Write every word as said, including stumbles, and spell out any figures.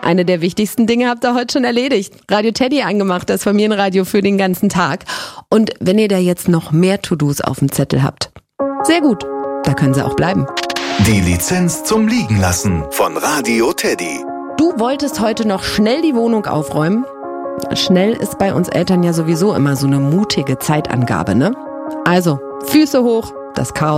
eine der wichtigsten Dinge habt ihr heute schon erledigt. Radio Teddy angemacht, das Familienradio für den ganzen Tag. Und wenn ihr da jetzt noch mehr To-Dos auf dem Zettel habt, sehr gut, da können sie auch bleiben. Die Lizenz zum Liegenlassen von Radio Teddy. Du wolltest heute noch schnell die Wohnung aufräumen? Schnell ist bei uns Eltern ja sowieso immer so eine mutige Zeitangabe, ne? Also, Füße hoch, das Chaos